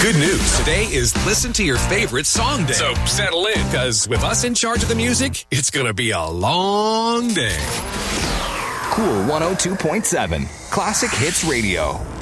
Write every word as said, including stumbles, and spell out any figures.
Good news. Today is Listen to Your Favorite Song Day. So settle in, because with us in charge of the music, it's going to be a long day. Cool one oh two point seven. Classic Hits Radio.